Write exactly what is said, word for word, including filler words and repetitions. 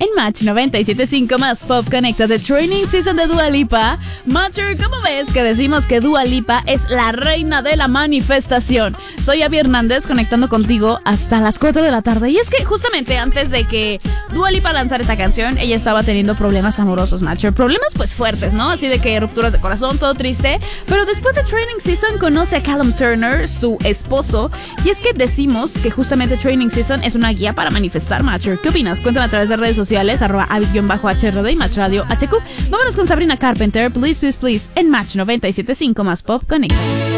En Match noventa y siete punto cinco más Pop Conecta de Training Season de Dua Lipa. Matcher, ¿cómo ves que decimos que Dua Lipa es la reina de la manifestación? Soy Abby Hernández conectando contigo hasta las cuatro de la tarde. Y es que justamente antes de que Dua Lipa lanzara esta canción, ella estaba teniendo problemas amorosos, Matcher. Problemas pues fuertes, ¿no? Así de que rupturas de corazón, todo triste. Pero después de Training Season conoce a Callum Turner, su esposo. Y es que decimos que justamente Training Season es una guía para manifestar, Matcher. ¿Qué opinas? Cuéntame a través de redes sociales, arroba avis-H R D y Match Radio H Q. Vámonos con Sabrina Carpenter, Please, Please, Please, en Match noventa y siete punto cinco más Pop Connect.